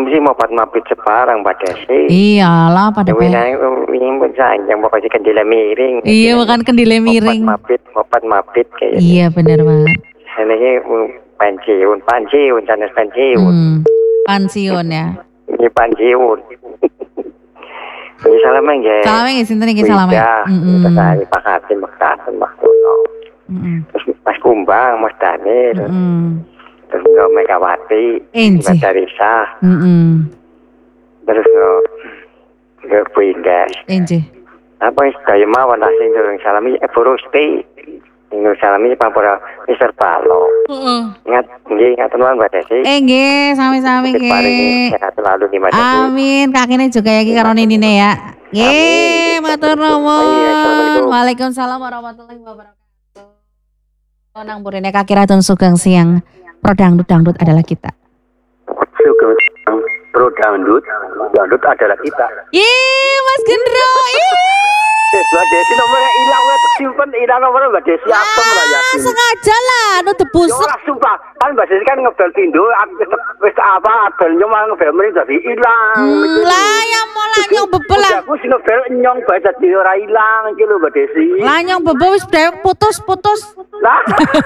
sih mau mapit separang Mbak Desi. Iyalah pada ini pun sayang mau kasih kendila miring. Iya bukan kendile miring. Mopat mapit kayak. Iya benar banget. Ini pensiun sanes pensiun. Pensiun ya. Ini pensiun. Ini salamnya nggih. Salamnya nggih sinten iki salamnya. Terus saya pakatin maktasen maktono. Terus Mas Kumbang, Mas Daniel. Terus nggak Megawati, Mbak Darisa. Terus nggak Buinda. Apa kaya mawon sing durung salami Burusti. Sing salami pampura Mister Palo. Ingat nuwun Mbak Desi. Nggih, sami-sami nggih. Sehat selalu di Mbak Desi. Amin, kakine juga ya karo ninine ya. Nggih, matur nuwun. Waalaikumsalam warahmatullahi wabarakatuh. Nang burine Kaki Ratun Sugeng Siang. Pro dangdut adalah kita. Pro dangdut adalah kita. Mas Gendro. Mbak Desi nomornya hilang, tersimpan hilang nomornya Mbak Desi apa lah ya? Sengaja lah, tebus. Ya sumpah, kan Mbak Desi kan ngebel pindo, wis apa adolnya malah ngebel mending jadi hilang. Lah yang malah nyong bebel lah. Aku sih ngebel nyong bae dadi ora hilang iki lho Mbak Desi. Lah nyong bebel wis dewek putus. Lah.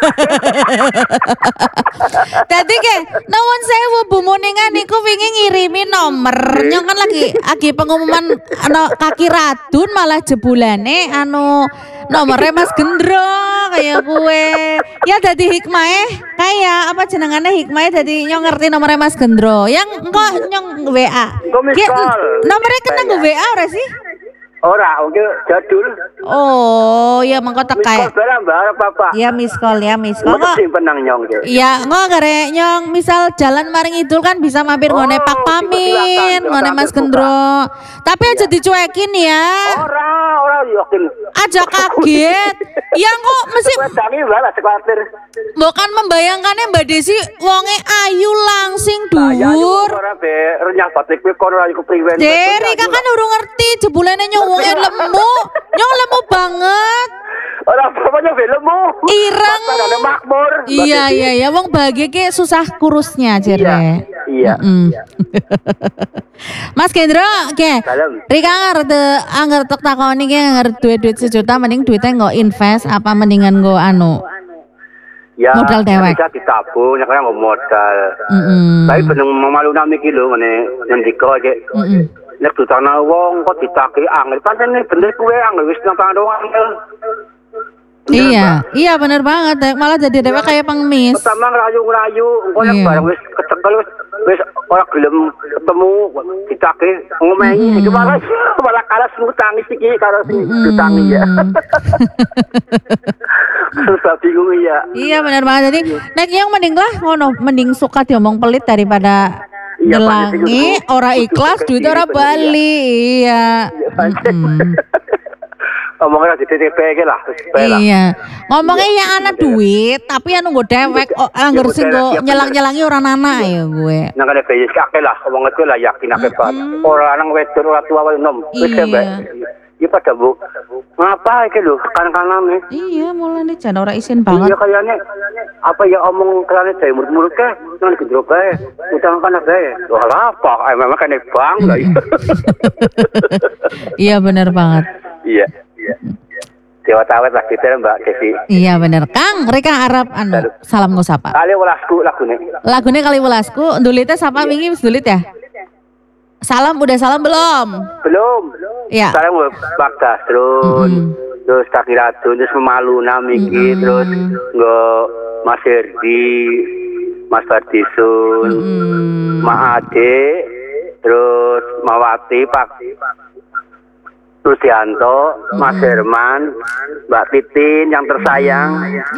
Dadi ke nuwun sewu Bu Muningan niku wingi ngirimi nomor. Nyong kan lagi pengumuman Kaki Radun malah jebulane nomornya Mas Gendro kayak gue. Ya dadi hikmahnya kayak apa jenengane hikmahnya dadi nyong ngerti nomornya Mas Gendro. Yang engko nyong WA. Nomornya kena gue WA ora sih? Ora, oke jadul. Oh, ya mengko tek kae. Ya miss call. Kok simpenang nyong ge. Ya, ngare nyong misal jalan maring idul kan bisa mampir ngone Pak Pamin, ngone Mas Gendro. Tapi aja dicuekin ya. Ora yakin. Aja kaget. Ya kok mesti bukan membayangkannya Mbak Desi wonge ayu langsing dhuwur. Ora be renyah batik kowe ora iku priwen. Deri kan urung ngerti jebulane nyong wonge lemu. Nyong lemu banget. Ora apa-apanya lemu. Ireng. Makmur. Iya, wong bahagia ke susah kurusnya jere. Iya. Mas Gendro, Rika ngerti takoni ki ngerti duit sejuta mending duitnya nggak invest apa mendingan nggak ya, modal dewek. Bisa ditabung, nyaknya nggak modal. Tapi bener memalu nami kilo ngendiko aja. Nek tanah wong kok ditake angel, pancen nek bener kuwe angel wis nang tangan doang angel. Iya bener banget, malah jadi dewek kayak pengemis. Pertama ngerayu, engko yang bareng wis kecekel wis ora gelem ketemu ditake ngomehi iki malah kalah ngutangis iki karo sing ditangi ya. Susah bingung ya. Iya bener banget, jadi nek yang mending lah ngono, mending suka diomong pelit daripada ngelangi ora ikhlas duit ora bali. Iya. Ngomongnya di TTP lah. Iya. Ngomongnya ya anak duit tapi anu nggo dewek angger sing nggo nyelang-nyelangi ora anak ya gue. Nang kene bayi kakek lah ngomong itu lah yakin akeh banget. Ora lanang wedok ora tua wae nom. Wis mbak. Iya pada Bu. Ngapa iki lho kanan-kanane? Iya, mulane jan ora isin banget. Iya kayaknya apa ya omong kelane dhewe mulut-mulut ke nang gendro bae. Utang kan bae. Wah apa? Memang kan bang lah. Iya bener banget. Iya. Dewa Tawet lah kita Mbak Desi. Iya bener. Kang, Rika Arab salam ngusapa. Kali welasku lagune. Lagune kali welasku, ndulite sapa wingi wis ndulit ya? Udah salam belum? Belum. Iya. Salam Pak Dasrun. Terus Kaki Ratun, terus Memalu Namiki, terus Mas Herdi, Mas Bardisun, Ma Ade, terus Mawati, Pak Rusianto, Mas Herman, Mbak Titin yang tersayang.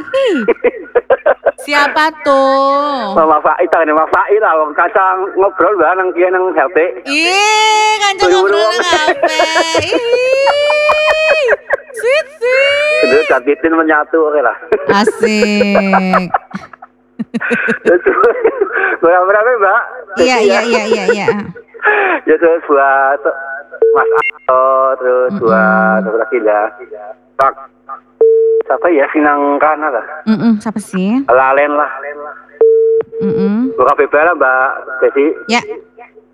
Siapa tuh? Mama Fai, Mama Fai lah, wong kacang ngobrol mbak nang kieu nang HP. Kancang ngobrol nang HP. Sweet. Terus Mbak Titin menyatu oke lah. Asik. Berapa Mbak? Iya. Ya terus buat Mas Ato, terus buat apa lagi lah? Pak siapa ya sinang kana lah? Siapa sih? Lalen lah. Buka BBL Mbak Desi. Ya.